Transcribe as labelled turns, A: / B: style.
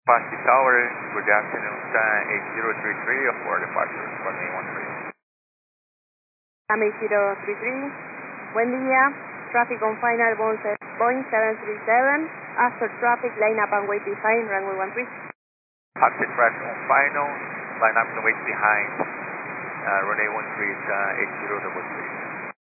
A: Pasty Tower, good afternoon, 8033 for departure for May 13.
B: May 033, buen día, traffic on final Boeing 737, after traffic line up and wait behind, runway 13.
A: After traffic on final, line up and wait behind, runway 13 is 8033.